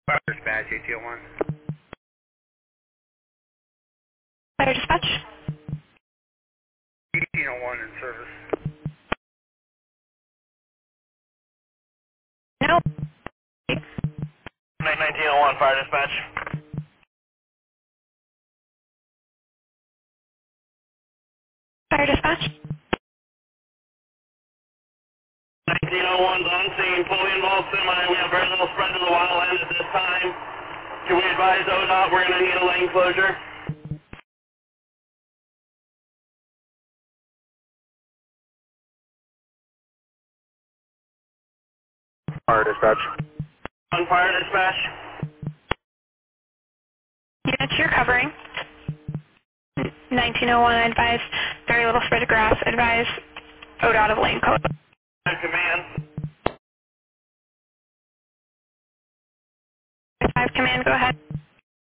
Fire dispatch, ATO1. Fire dispatch. 1801 in service. No. 1901 fire dispatch. Fire dispatch. 1901's on scene, fully involved semi. We have very little spread to the wildland at this time. Can we advise ODOT we're going to need a lane closure? Fire dispatch. On fire dispatch. Units you're covering. 1901, advise very little spread of grass. Advise ODOT of lane code. Command. 5 command, go ahead.